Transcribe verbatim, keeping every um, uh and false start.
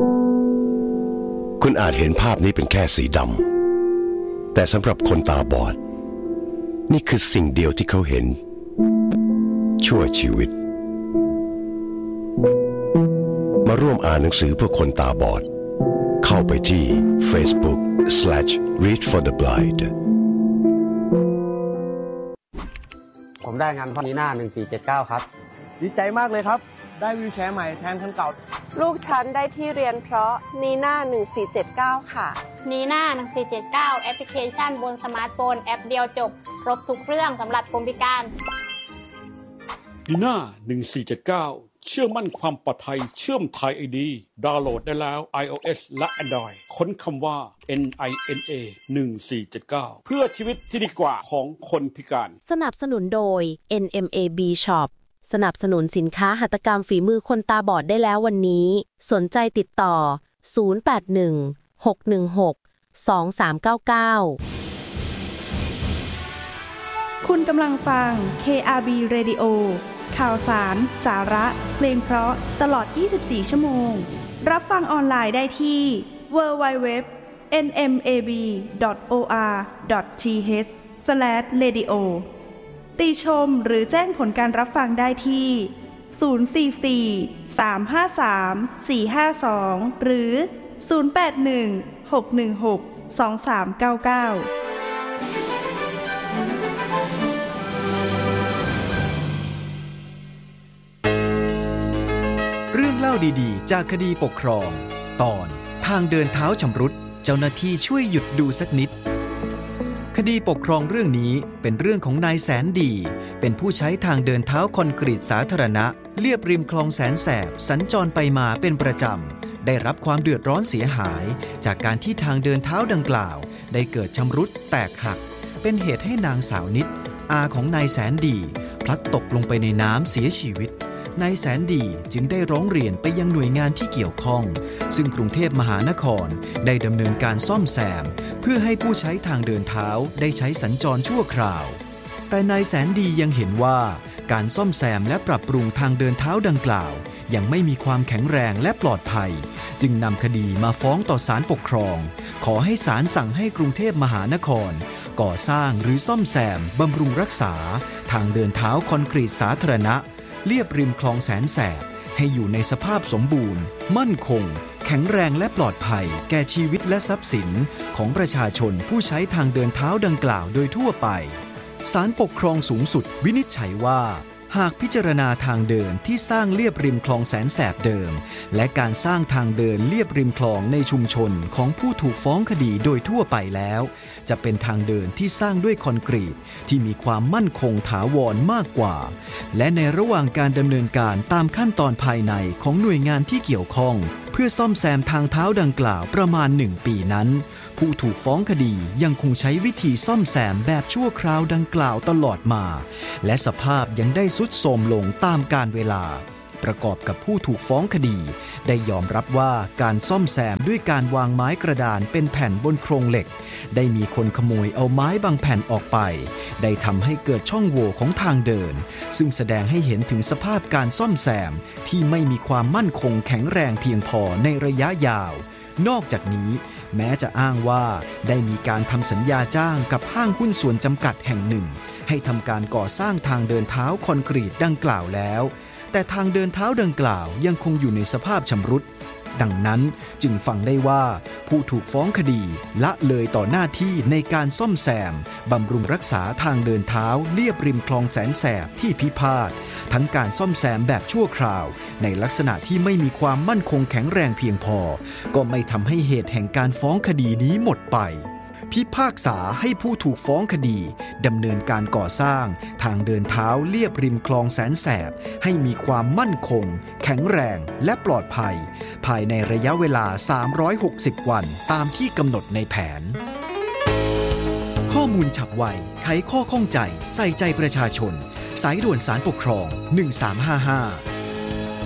คุณอาจเห็นภาพนี้เป็นแค่สีดำแต่สำหรับคนตาบอดนี่คือสิ่งเดียวที่เขาเห็นชั่วชีวิตมาร่วมอ่านหนังสือเพื่อคนตาบอดเข้าไปที่ Facebook slash read for the blind ผมได้งานพ่อนีน่าหนึ่งสี่เจ็ดเก้าครับดีใจมากเลยครับได้วีลแชร์ใหม่แทนคันเก่าลูกฉันได้ที่เรียนเพราะนีน่าหนึ่งสี่เจ็ดเก้าค่ะนีน่าหนึ่งสี่เจ็ดเก้าแอปพลิเคชันบนสมาร์ทโฟนแอปเดียวจบครบทุกเรื่องสำหรับคนพิการนีน่าหนึ่งสี่เจ็ดเก้าเชื่อมั่นความปลอดภัยเชื่อมไทย ไอ ดี ดาวน์โหลดได้แล้ว iOS และ Android ค้นคำว่า เอ็น ไอ เอ็น เอ หนึ่งสี่เจ็ดเก้า เพื่อชีวิตที่ดีกว่าของคนพิการสนับสนุนโดย เอ็น เอ็ม เอ บี Shop สนับสนุนสินค้าหัตถกรรมฝีมือคนตาบอดได้แล้ววันนี้สนใจติดต่อศูนย์ แปด หนึ่ง หก หนึ่ง หก สอง สาม เก้า เก้าคุณกำลังฟัง เค อาร์ บี Radio ข่าวสารสาระเพลงเพราะตลอดยี่สิบสี่ชั่วโมงรับฟังออนไลน์ได้ที่ ดับเบิลยู ดับเบิลยู ดับเบิลยู ดอท เอ็น เอ็ม เอ บี ดอท โอ อาร์ ดอท ที เอช สแลช เรดิโอ ติชมหรือแจ้งผลการรับฟังได้ที่ศูนย์ สี่ สี่ สาม ห้า สาม สี่ ห้า สองหรือศูนย์ แปด หนึ่ง หก หนึ่ง หก สอง สาม เก้า เก้าเรื่องเล่าดีๆจากคดีปกครองตอนทางเดินเท้าชำรุดเจ้าหน้าที่ช่วยหยุดดูสักนิดคดีปกครองเรื่องนี้เป็นเรื่องของนายแสนดีเป็นผู้ใช้ทางเดินเท้าคอนกรีตสาธารณะเลียบริมคลองแสนแสบสัญจรไปมาเป็นประจำได้รับความเดือดร้อนเสียหายจากการที่ทางเดินเท้าดังกล่าวได้เกิดชำรุดแตกหักเป็นเหตุให้นางสาวนิดอาของนายแสนดีพลัดตกลงไปในน้ำเสียชีวิตนายแสนดีจึงได้ร้องเรียนไปยังหน่วยงานที่เกี่ยวข้องซึ่งกรุงเทพมหานครได้ดำเนินการซ่อมแซมเพื่อให้ผู้ใช้ทางเดินเท้าได้ใช้สัญจรชั่วคราวแต่นายแสนดียังเห็นว่าการซ่อมแซมและปรับปรุงทางเดินเท้าดังกล่าวยังไม่มีความแข็งแรงและปลอดภัยจึงนำคดีมาฟ้องต่อศาลปกครองขอให้ศาลสั่งให้กรุงเทพมหานครก่อสร้างหรือซ่อมแซมบำรุงรักษาทางเดินเท้าคอนกรีตสาธารณะเลียบริมคลองแสนแสบให้อยู่ในสภาพสมบูรณ์มั่นคงแข็งแรงและปลอดภัยแก่ชีวิตและทรัพย์สินของประชาชนผู้ใช้ทางเดินเท้าดังกล่าวโดยทั่วไปศาลปกครองสูงสุดวินิจฉัยว่าหากพิจารณาทางเดินที่สร้างเลียบริมคลองแสนแสบเดิมและการสร้างทางเดินเลียบริมคลองในชุมชนของผู้ถูกฟ้องคดีโดยทั่วไปแล้วจะเป็นทางเดินที่สร้างด้วยคอนกรีตที่มีความมั่นคงถาวรมากกว่าและในระหว่างการดำเนินการตามขั้นตอนภายในของหน่วยงานที่เกี่ยวข้องเพื่อซ่อมแซมทางเท้าดังกล่าวประมาณหนึ่งปีนั้นผู้ถูกฟ้องคดียังคงใช้วิธีซ่อมแซมแบบชั่วคราวดังกล่าวตลอดมาและสภาพยังได้ทรุดโทรมลงตามกาลเวลาประกอบกับผู้ถูกฟ้องคดีได้ยอมรับว่าการซ่อมแซมด้วยการวางไม้กระดานเป็นแผ่นบนโครงเหล็กได้มีคนขโมยเอาไม้บางแผ่นออกไปได้ทำให้เกิดช่องโหว่ของทางเดินซึ่งแสดงให้เห็นถึงสภาพการซ่อมแซมที่ไม่มีความมั่นคงแข็งแรงเพียงพอในระยะยาวนอกจากนี้แม้จะอ้างว่าได้มีการทำสัญญาจ้างกับห้างหุ้นส่วนจำกัดแห่งหนึ่งให้ทำการก่อสร้างทางเดินเท้าคอนกรีตดังกล่าวแล้วแต่ทางเดินเท้าดังกล่าวยังคงอยู่ในสภาพชำรุดดังนั้นจึงฟังได้ว่าผู้ถูกฟ้องคดีละเลยต่อหน้าที่ในการซ่อมแซมบำรุงรักษาทางเดินเท้าเลียบริมคลองแสนแสบที่พิพาททั้งการซ่อมแซมแบบชั่วคราวในลักษณะที่ไม่มีความมั่นคงแข็งแรงเพียงพอก็ไม่ทำให้เหตุแห่งการฟ้องคดีนี้หมดไปพิพากษาให้ผู้ถูกฟ้องคดีดำเนินการก่อสร้างทางเดินเท้าเลียบริมคลองแสนแสบให้มีความมั่นคงแข็งแรงและปลอดภัยภายในระยะเวลาสามร้อยหกสิบวันตามที่กำหนดในแผนข้อมูลฉับไวไขข้อข้องใจใส่ใจประชาชนสายด่วนศาลปกครองหนึ่งสามห้าห้า